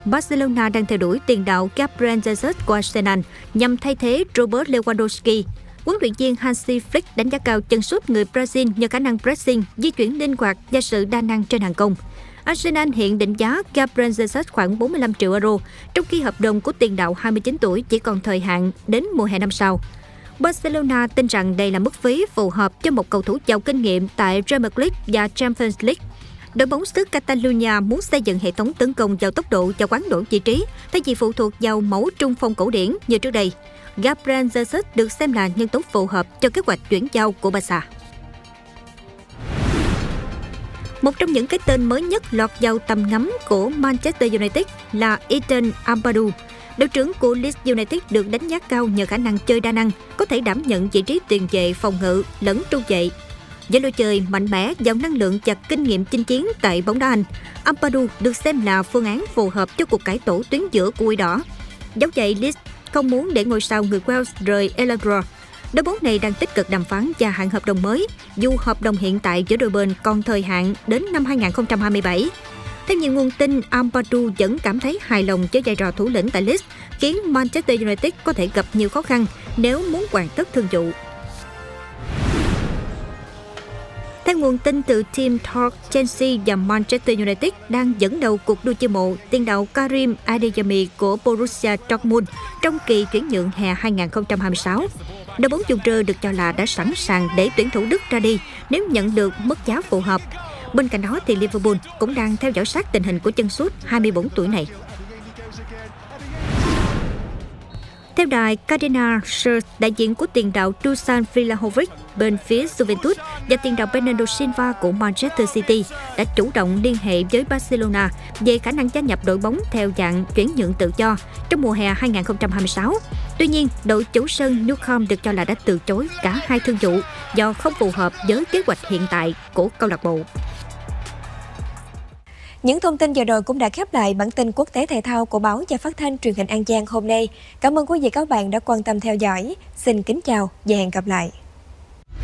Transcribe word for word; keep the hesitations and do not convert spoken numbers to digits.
Barcelona đang theo đuổi tiền đạo Gabriel Jesus của Arsenal nhằm thay thế Robert Lewandowski. Huấn luyện viên Hansi Flick đánh giá cao chân sút người Brazil nhờ khả năng pressing, di chuyển linh hoạt và sự đa năng trên hàng công. Arsenal hiện định giá Gabriel Jesus khoảng bốn mươi lăm triệu euro, trong khi hợp đồng của tiền đạo hai mươi chín tuổi chỉ còn thời hạn đến mùa hè năm sau. Barcelona tin rằng đây là mức phí phù hợp cho một cầu thủ giàu kinh nghiệm tại Premier League và Champions League. Đội bóng xứ Catalonia muốn xây dựng hệ thống tấn công giàu tốc độ và quán đổi vị trí, thay vì phụ thuộc vào mẫu trung phong cổ điển như trước đây. Gabriel Jesus được xem là nhân tố phù hợp cho kế hoạch chuyển giao của Barca. Một trong những cái tên mới nhất lọt vào tầm ngắm của Manchester United là Ethan Ampadu. Đội trưởng của Leeds United được đánh giá cao nhờ khả năng chơi đa năng, có thể đảm nhận vị trí tiền vệ, phòng ngự lẫn trung vệ. Với lối chơi mạnh mẽ, giàu năng lượng và kinh nghiệm chinh chiến tại bóng đá Anh, Ampadu được xem là phương án phù hợp cho cuộc cải tổ tuyến giữa của Quỷ Đỏ. Dẫu vậy, Leeds không muốn để ngôi sao người Wales rời Ellandro. Đội bóng này đang tích cực đàm phán gia hạn hợp đồng mới, dù hợp đồng hiện tại giữa đôi bên còn thời hạn đến năm hai không hai bảy. Theo nhiều nguồn tin, Ampadu vẫn cảm thấy hài lòng với vai trò thủ lĩnh tại Leeds, khiến Manchester United có thể gặp nhiều khó khăn nếu muốn hoàn tất thương vụ. Theo nguồn tin từ Team Talk, Chelsea và Manchester United đang dẫn đầu cuộc đua chiêu mộ tiền đạo Karim Adeyemi của Borussia Dortmund trong kỳ chuyển nhượng hè hai không hai sáu. Đội bóng chung rơ được cho là đã sẵn sàng để tuyển thủ Đức ra đi nếu nhận được mức giá phù hợp. Bên cạnh đó thì Liverpool cũng đang theo dõi sát tình hình của chân sút hai mươi bốn tuổi này. Theo đài Cardinal Search, đại diện của tiền đạo Dusan Vlahovic bên phía Juventus và tiền đạo Bernardo Silva của Manchester City đã chủ động liên hệ với Barcelona về khả năng gia nhập đội bóng theo dạng chuyển nhượng tự do trong mùa hè hai không hai sáu. Tuy nhiên, đội chủ sân Nou Camp được cho là đã từ chối cả hai thương vụ do không phù hợp với kế hoạch hiện tại của câu lạc bộ. Những thông tin vừa rồi cũng đã khép lại bản tin quốc tế thể thao của báo Và Phát thanh Truyền hình An Giang hôm nay. Cảm ơn quý vị các bạn đã quan tâm theo dõi. Xin kính chào và hẹn gặp lại.